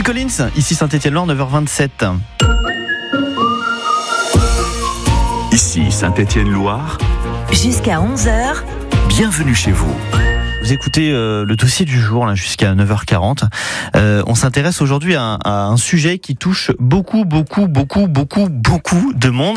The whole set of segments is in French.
Phil Collins, ici Saint-Étienne-Loire, 9h27. Ici Saint-Étienne-Loire, jusqu'à 11h. bienvenue chez vous. Vous écoutez le dossier du jour là, jusqu'à 9h40. On s'intéresse aujourd'hui à un sujet qui touche beaucoup de monde.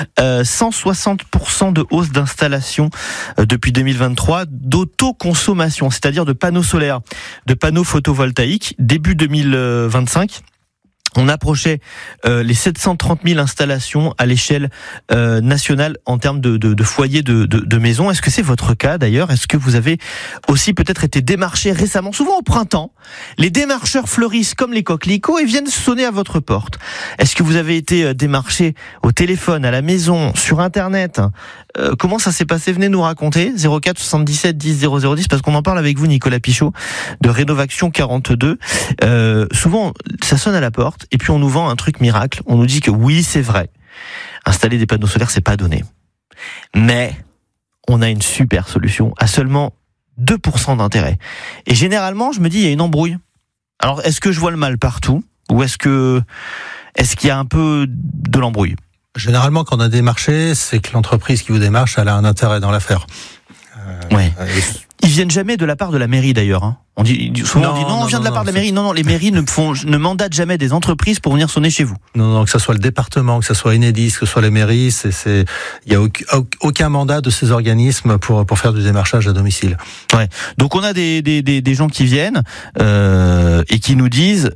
160% de hausse d'installation depuis 2023 d'autoconsommation, c'est-à-dire de panneaux solaires, de panneaux photovoltaïques. Début 2025, on approchait les 730 000 installations à l'échelle nationale en termes de foyers de maisons. Est-ce que c'est votre cas d'ailleurs ? Est-ce que vous avez aussi peut-être été démarché récemment ? Souvent au printemps, les démarcheurs fleurissent comme les coquelicots et viennent sonner à votre porte. Est-ce que vous avez été démarché au téléphone, à la maison, sur Internet ? Comment ça s'est passé ? Venez nous raconter. 04 77 10 0010, parce qu'on en parle avec vous, Nicolas Pichot, de Rénovaction 42. Souvent, ça sonne à la porte. Et puis on nous vend un truc miracle, on nous dit que oui, c'est vrai, installer des panneaux solaires, c'est pas donné. Mais on a une super solution à seulement 2% d'intérêt. Et généralement, je me dis, il y a une embrouille. Alors, est-ce que je vois le mal partout ? Ou est-ce qu'il y a un peu de l'embrouille ? Généralement, quand on a démarché, c'est que l'entreprise qui vous démarche, elle a un intérêt dans l'affaire. Ouais. Ils viennent jamais de la part de la mairie d'ailleurs. Hein. On dit on vient de la part de la mairie. Non, les mairies ne mandatent jamais des entreprises pour venir sonner chez vous. Non, que ce soit le département, que ce soit Enedis, que ce soit les mairies, il y a aucun mandat de ces organismes pour faire du démarchage à domicile. Ouais. Donc on a des gens qui viennent et qui nous disent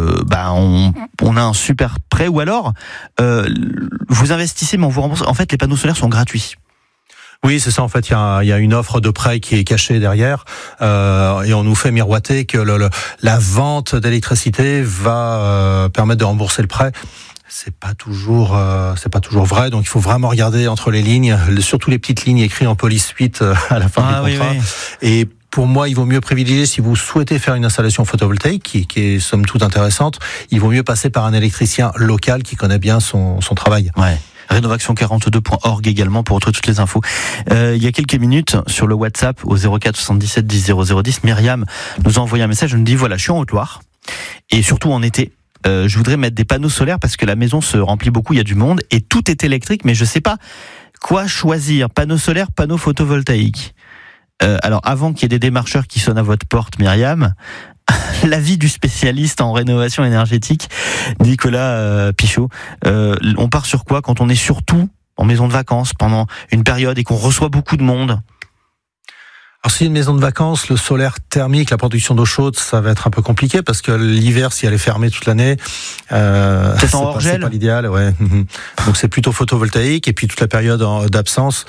on a un super prêt, ou alors vous investissez mais on vous rembourse. En fait, les panneaux solaires sont gratuits. Oui, c'est ça. En fait, il y a une offre de prêt qui est cachée derrière, et on nous fait miroiter que la vente d'électricité va permettre de rembourser le prêt. C'est pas toujours vrai. Donc, il faut vraiment regarder entre les lignes, surtout les petites lignes écrites en police suite à la fin du contrat. Oui. Et pour moi, il vaut mieux privilégier, si vous souhaitez faire une installation photovoltaïque qui est somme toute intéressante, il vaut mieux passer par un électricien local qui connaît bien son travail. Ouais. Rénovaction42.org également pour retrouver toutes les infos. Il y a quelques minutes, sur le WhatsApp au 04 77 10 0010, Myriam nous a envoyé un message. Elle nous dit voilà, je suis en Haute-Loire et surtout en été. Je voudrais mettre des panneaux solaires parce que la maison se remplit beaucoup, il y a du monde et tout est électrique, mais je sais pas quoi choisir. Panneaux solaires, panneaux photovoltaïques. Alors avant qu'il y ait des démarcheurs qui sonnent à votre porte, Myriam, l'avis du spécialiste en rénovation énergétique, Nicolas Pichot. On part sur quoi quand on est surtout en maison de vacances pendant une période et qu'on reçoit beaucoup de monde ? Alors, si une maison de vacances, le solaire thermique, la production d'eau chaude, ça va être un peu compliqué parce que l'hiver, si elle est fermée toute l'année, c'est pas l'idéal. Ouais. Donc c'est plutôt photovoltaïque, et puis toute la période d'absence,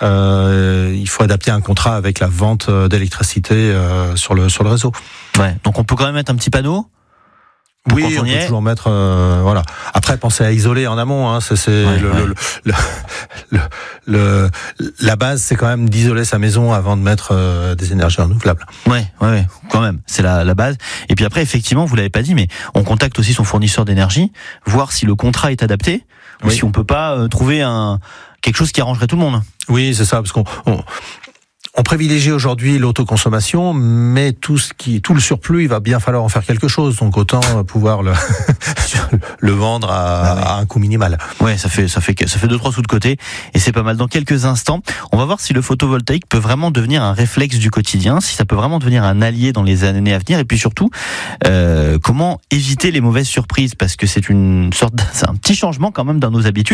il faut adapter un contrat avec la vente d'électricité sur le réseau. Ouais. Donc on peut quand même mettre un petit panneau. Oui, on peut toujours mettre. Voilà. Après, pensez à isoler en amont. Hein. La base, c'est quand même d'isoler sa maison avant de mettre des énergies renouvelables. Ouais, quand même. C'est la base. Et puis après, effectivement, vous l'avez pas dit, mais on contacte aussi son fournisseur d'énergie, voir si le contrat est adapté, ou si on peut pas trouver quelque chose qui arrangerait tout le monde. Oui, c'est ça, parce on privilégie aujourd'hui l'autoconsommation, mais tout le surplus, il va bien falloir en faire quelque chose. Donc autant pouvoir le vendre à un coût minimal. Ouais, ça fait 2-3 sous de côté et c'est pas mal. Dans quelques instants, on va voir si le photovoltaïque peut vraiment devenir un réflexe du quotidien, si ça peut vraiment devenir un allié dans les années à venir, et puis surtout comment éviter les mauvaises surprises, parce que c'est un petit changement quand même dans nos habitudes.